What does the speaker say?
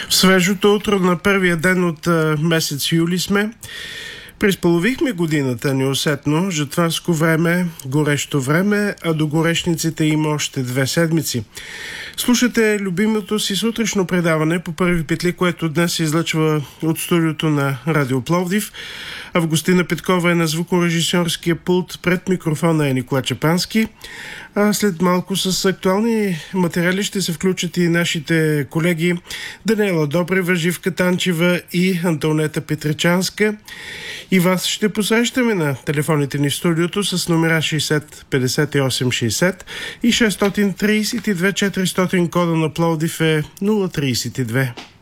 В свежото утро на първия ден от месец юли сме. Преизполовихме годината неусетно, жатварско време, горещо време, а до горешниците има още 2 седмици. Слушате любимото си сутрешно предаване по Първи петли, което днес се излъчва от студиото на Радио Пловдив. Августина Петкова е на звукорежисьорския пулт, пред микрофона е Никола Чапански. А след малко с актуални материали ще се включат и нашите колеги Даниела Добрева, Живка Танчева и Антонета Петричанска. И вас ще посрещаме на телефоните ни в студиото с номера 60 58 60 и 632 400, кода на Пловдив е 032.